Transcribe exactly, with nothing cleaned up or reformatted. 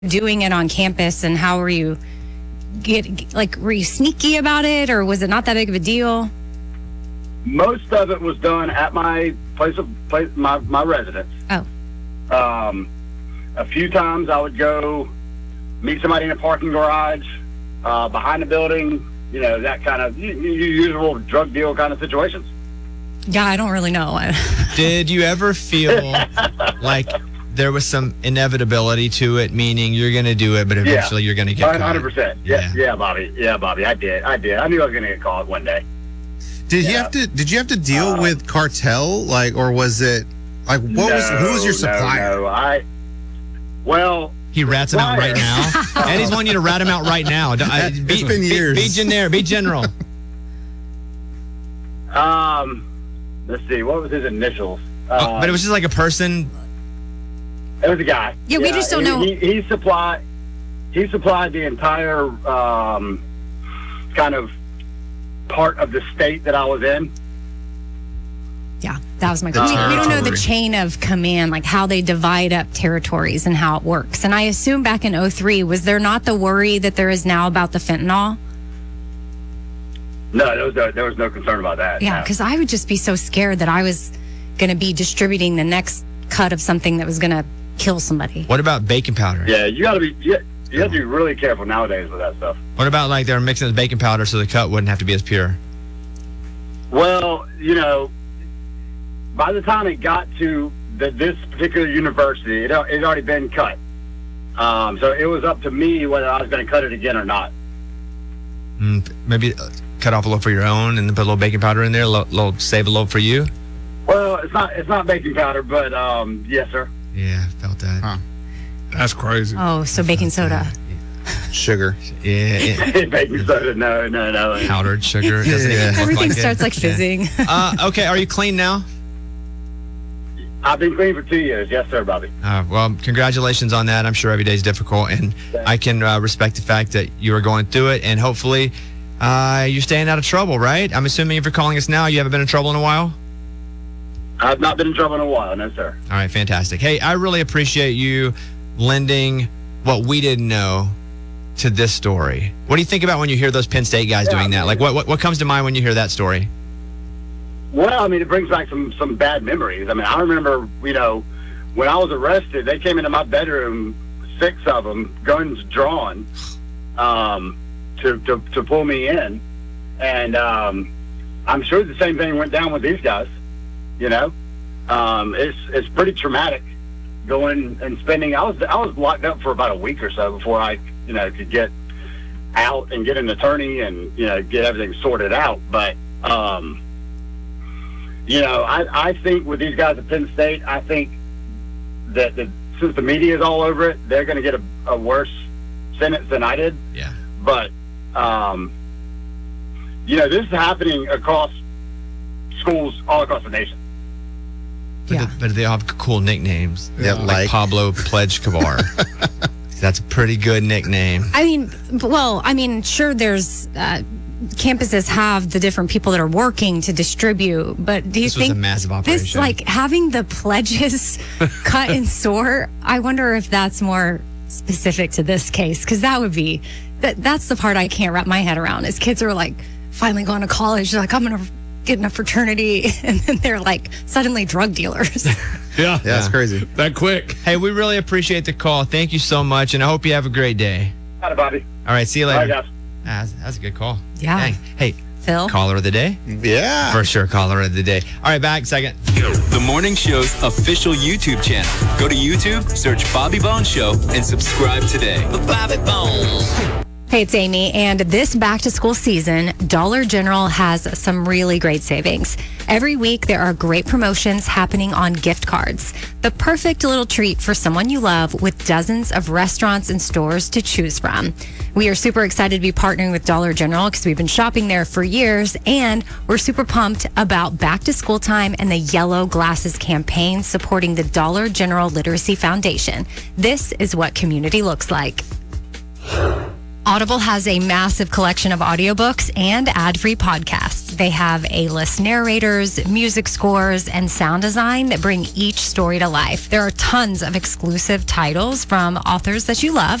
doing it on campus, and how were you get like were you sneaky about it, or was it not that big of a deal? Most of it was done at my place of place, my my residence. Oh, um, a few times I would go meet somebody in a parking garage uh, behind the building. You know, that kind of u- u- usual drug deal kind of situations. yeah, I don't really know. Did you ever feel like there was some inevitability to it, meaning you're going to do it, but eventually yeah. you're going to get one caught? hundred percent. Yeah, Yeah. yeah, Bobby. Yeah, Bobby. I did. I did. I knew I was going to get caught one day. Did you Yeah. have to? Did you have to deal Uh, with cartel, like, or was it like what was who was your No, supplier? No, I. Well, He rats him out right now. Eddie's wanting you to rat him out right now. Don't- I- It's be, been be- years. Be, generic. Be general. um, let's see. What was his initials? Oh, but it was just like a person. It was a guy. Yeah, we just don't he, know- He, he supplied. He supplied the entire um, kind of part of the state that I was in. Yeah, that was my The question. We don't know the territory. chain of command, like how they divide up territories and how it works. And I assume back in oh three, was there not the worry that there is now about the fentanyl? No, there was no, there was no concern about that. Yeah, no. because I would just be so scared that I was going to be distributing the next cut of something that was going to kill somebody. What about baking powder? Yeah, you got to be. You, you have to be really careful nowadays with that stuff. What about like they were mixing the baking powder so the cut wouldn't have to be as pure? Well, you know, by the time it got to the, this particular university, it it had already been cut. Um, so it was up to me whether I was going to cut it again or not. Mm, maybe uh, cut off a little for your own and then put a little baking powder in there, a little, little save a little for you. Well, it's not it's not baking powder, but um, yes, sir. Yeah, felt that. Huh. That's crazy. Oh, so baking soda. Sugar. Yeah, yeah. Baking soda, no, no, no. Powdered sugar. It doesn't even look Everything like it. starts like Yeah. fizzing. Uh, okay, are you clean now? I've been clean for two years. Yes, sir, Bobby. Uh, well, congratulations on that. I'm sure every day is difficult, and I can uh, respect the fact that you are going through it, and hopefully uh, you're staying out of trouble, right? I'm assuming if you're calling us now, you haven't been in trouble in a while? I've not been in trouble in a while, no, sir. All right, fantastic. Hey, I really appreciate you lending what we didn't know to this story. What do you think about when you hear those Penn State guys Yeah, doing that? Like, what, what what comes to mind when you hear that story? Well, I mean, it brings back some, some bad memories. I mean, I remember, you know, when I was arrested, they came into my bedroom, six of them, guns drawn, um, to, to, to pull me in. And um, I'm sure the same thing went down with these guys, you know. Um, it's it's pretty traumatic going and spending. I was I was locked up for about a week or so before I, you know, could get out and get an attorney and, you know, get everything sorted out. But, um, you know, I, I think with these guys at Penn State, I think that the, since the media is all over it, they're going to get a, a worse sentence than I did. Yeah. But, um, you know, this is happening across schools all across the nation. But, Yeah. the, but they all have cool nicknames. Yeah, like, like- Pablo Pledge Kavar. That's a pretty good nickname. I mean, well, I mean, sure, there's uh, campuses have the different people that are working to distribute, but do you This was think a massive this, operation. like having the pledges cut and sort? I wonder if that's more specific to this case, because that would be that. That's the part I can't wrap my head around. Is kids are like finally going to college, they're like, I'm gonna get in a fraternity, and then they're like suddenly drug dealers. Yeah. Yeah, that's crazy. That quick. Hey, we really appreciate the call. Thank you so much, and I hope you have a great day. Got it, Bobby. All right, see you All later. right, guys. Ah, that's, that's a good call. Yeah. Dang. Hey, Phil? caller of the day? Yeah. For sure, caller of the day. All right, back second. The morning show's official YouTube channel. Go to YouTube, search Bobby Bones Show, and subscribe today. Bobby Bones. Hey, it's Amy, and this back to school season, Dollar General has some really great savings. Every week, there are great promotions happening on gift cards. The perfect little treat for someone you love with dozens of restaurants and stores to choose from. We are super excited to be partnering with Dollar General because we've been shopping there for years, and we're super pumped about back to school time and the Yellow Glasses campaign supporting the Dollar General Literacy Foundation. This is what community looks like. Audible has a massive collection of audiobooks and ad-free podcasts. They have A-list narrators, music scores, and sound design that bring each story to life. There are tons of exclusive titles from authors that you love,